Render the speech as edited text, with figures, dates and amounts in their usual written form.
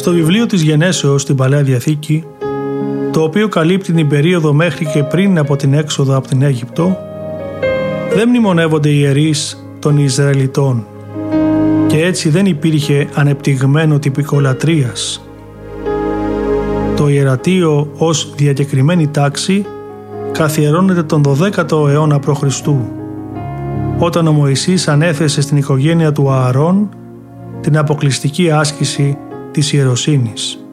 Στο βιβλίο της Γενέσεως στην Παλαιά Διαθήκη, το οποίο καλύπτει την περίοδο μέχρι και πριν από την έξοδο από την Αίγυπτο, δεν μνημονεύονται οι ιερείς των Ισραηλιτών και έτσι δεν υπήρχε ανεπτυγμένο τυπικό λατρείας. Το ιερατείο ως διακεκριμένη τάξη καθιερώνεται τον 12ο αιώνα π.Χ., όταν ο Μωυσής ανέθεσε στην οικογένεια του Ααρών την αποκλειστική άσκηση της ιεροσύνης.